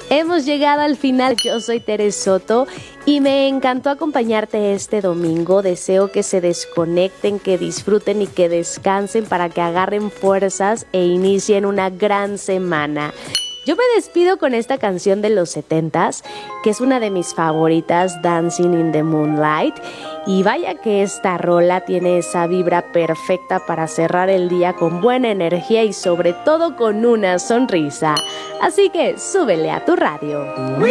Hemos llegado al final. Yo soy Tere Soto y me encantó acompañarte este domingo. Deseo que se desconecten, que disfruten y que descansen para que agarren fuerzas e inicien una gran semana. Yo me despido con esta canción de los 70s, que es una de mis favoritas, Dancing in the Moonlight. Y vaya que esta rola tiene esa vibra perfecta para cerrar el día con buena energía y sobre todo con una sonrisa. Así que súbele a tu radio.